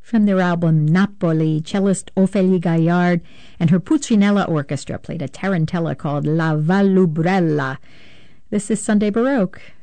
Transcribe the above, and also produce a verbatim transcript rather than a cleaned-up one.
From their album Napoli, cellist Ophélie Gaillard and her Pulcinella Orchestra played a tarantella called La Vallubrella. This is Sunday Baroque.